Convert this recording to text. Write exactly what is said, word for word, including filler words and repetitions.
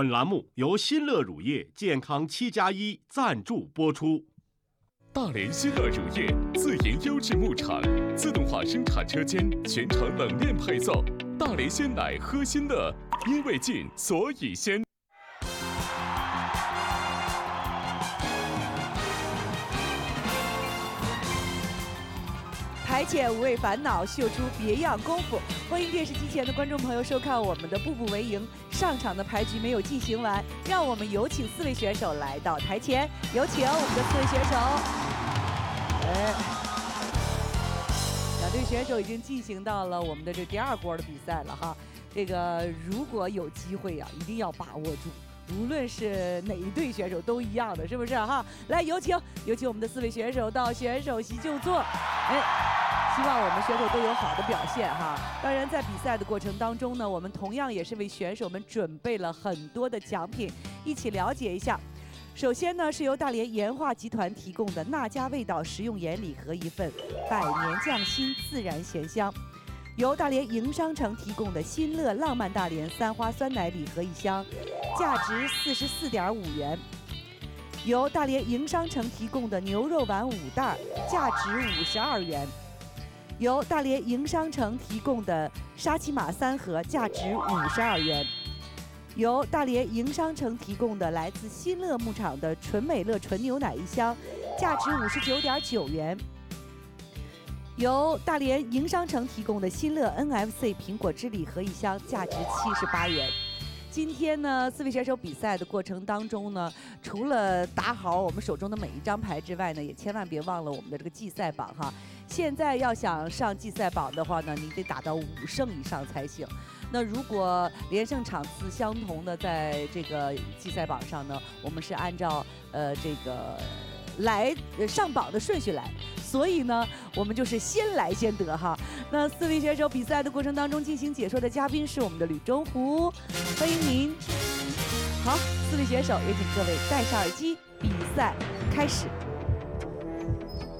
本栏目由新乐乳业健康七加一赞助播出。 大连新乐乳业自营优质牧场，自动化生产车间，全程冷链配送。大连鲜奶喝新乐，因为近所以鲜。 排遣无谓烦恼，秀出别样功夫。欢迎电视机前的观众朋友收看我们的步步为营。上场的牌局没有进行完，让我们有请四位选手来到台前。有请我们的四位选手。哎，两队选手已经进行到了我们的这第二波的比赛了哈。这个如果有机会呀、啊，一定要把握住。无论是哪一队选手都一样的，是不是哈？来，有请有请我们的四位选手到选手席就坐。哎，希望我们选手都有好的表现哈。当然，在比赛的过程当中呢，我们同样也是为选手们准备了很多的奖品，一起了解一下。首先呢，是由大连盐化集团提供的那家味道食用盐礼盒一份，百年匠心，自然咸香。由大连营商城提供的新乐浪漫大连三花酸奶礼盒一箱，价值四十四点五元。由大连营商城提供的牛肉丸五袋，价值五十二元。由大连营商城提供的沙琪玛三盒，价值五十二元。由大连营商城提供的来自新乐牧场的纯美乐纯牛奶一箱，价值五十九点九元。由大连营商城提供的新乐 N F C 苹果汁礼盒一箱，价值七十八元。今天呢，四位选手比赛的过程当中呢，除了打好我们手中的每一张牌之外呢，也千万别忘了我们的这个季赛榜哈。现在要想上季赛榜的话呢，你得打到五胜以上才行。那如果连胜场次相同的，在这个季赛榜上呢，我们是按照呃这个来上榜的顺序来。所以呢，我们就是先来先得哈。那四位选手比赛的过程当中进行解说的嘉宾是我们的吕中湖，欢迎您。好，四位选手也请各位戴上耳机，比赛开始。